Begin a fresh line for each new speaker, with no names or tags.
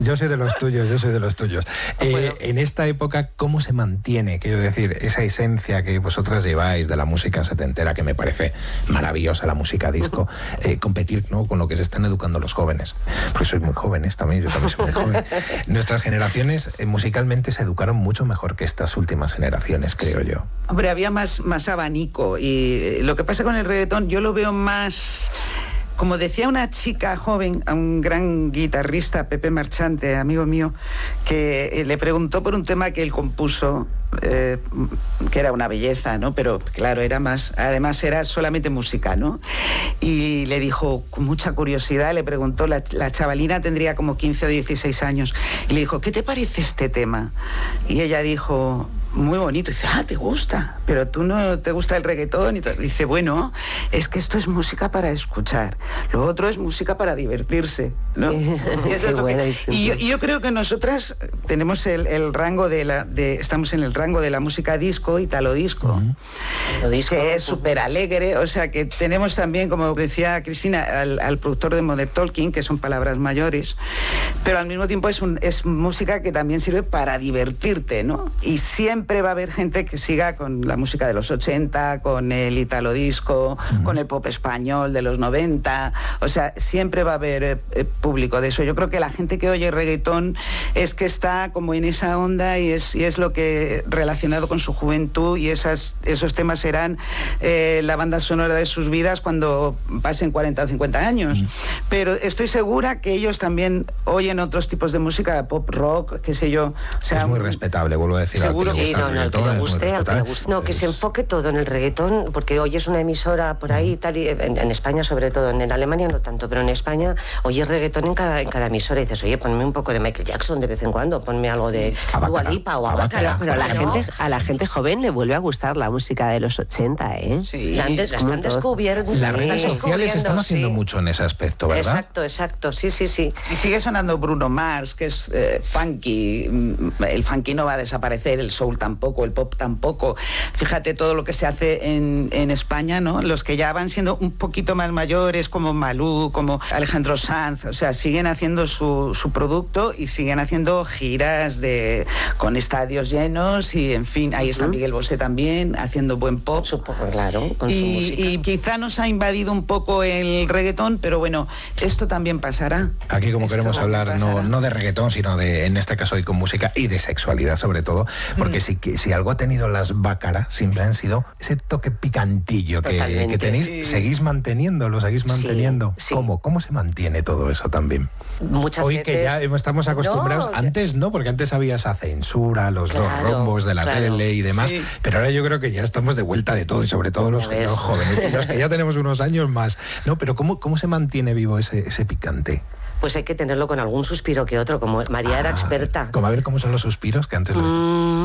Yo soy de los tuyos. En esta época, ¿cómo se mantiene, quiero decir, esa esencia que vosotras lleváis de la música setentera, que me parece maravillosa, la música disco, competir, ¿no?, con lo que se están educando los jóvenes? Porque sois muy jóvenes también, yo también soy muy joven. Nuestras generaciones musicalmente se educaron mucho mejor que estas últimas generaciones, creo yo.
Hombre, había más abanico, y lo que pasa con el reggaetón, yo lo veo más... Como decía una chica joven, a un gran guitarrista, Pepe Marchante, amigo mío, que le preguntó por un tema que él compuso, que era una belleza, ¿no? Pero claro, además era solamente música, ¿no? Y le dijo, con mucha curiosidad, le preguntó, la chavalina tendría como 15 o 16 años, y le dijo, ¿qué te parece este tema? Y ella dijo... Muy bonito. Y dice, ¿te gusta? Pero tú no te gusta el reggaetón. Y dice, bueno, es que esto es música para escuchar. Lo otro es música para divertirse, ¿no? Y yo creo que nosotras tenemos el rango estamos en el rango de la música disco, italo disco, que es súper alegre. O sea, que tenemos también, como decía Cristina, al productor de Modern Talking, que son palabras mayores, pero al mismo tiempo es música que también sirve para divertirte, ¿no? Y siempre va a haber gente que siga con la música de los 80, con el italo disco, con el pop español de los 90. O sea, siempre va a haber público de eso. Yo creo que la gente que oye reggaetón es que está como en esa onda y es lo que relacionado con su juventud, y esos temas serán la banda sonora de sus vidas cuando pasen 40 o 50 años. Pero estoy segura que ellos también oyen otros tipos de música, pop, rock, qué sé yo. O sea,
es muy respetable, vuelvo a decir.
Seguro que el que le guste, al que le guste. No, que se enfoque todo en el reggaetón, porque hoy es una emisora por ahí, tal, y en España sobre todo, en Alemania no tanto, pero en España oyes reggaetón en cada emisora y dices, oye, ponme un poco de Michael Jackson de vez en cuando, ponme algo de Dua Lipa o Abacala.
Pero a la gente joven le vuelve a gustar la música de los 80, ¿eh?
Sí,
la están descubriendo.
Las redes sociales están haciendo mucho en ese aspecto, ¿verdad?
Exacto, sí.
Y sigue sonando Bruno Mars, que es funky. El funky no va a desaparecer, el soul tampoco, el pop tampoco. Fíjate todo lo que se hace en España, ¿no? Los que ya van siendo un poquito más mayores, como Malú, como Alejandro Sanz, o sea, siguen haciendo su producto y siguen haciendo giras con estadios llenos, y en fin, ahí está Miguel Bosé también haciendo buen pop.
Claro, con su música.
Y quizá nos ha invadido un poco el reggaetón, pero bueno, esto también pasará.
Aquí, como queremos hablar no de reggaetón, sino en este caso hoy con música y de sexualidad sobre todo, porque si algo ha tenido las Bácara siempre han sido ese toque picantillo que tenéis. Sí. ¿Seguís manteniéndolo?
Sí.
¿Cómo se mantiene todo eso también?
Muchas
hoy
veces...
que ya estamos acostumbrados, antes no, porque antes había esa censura, los dos rombos de la tele y demás, pero ahora yo creo que ya estamos de vuelta de todo, y sobre todo los jóvenes, y los que ya tenemos unos años más, ¿no? Pero ¿cómo se mantiene vivo ese picante?
Pues hay que tenerlo con algún suspiro que otro, como María era experta.
Como a ver cómo son los suspiros que antes lo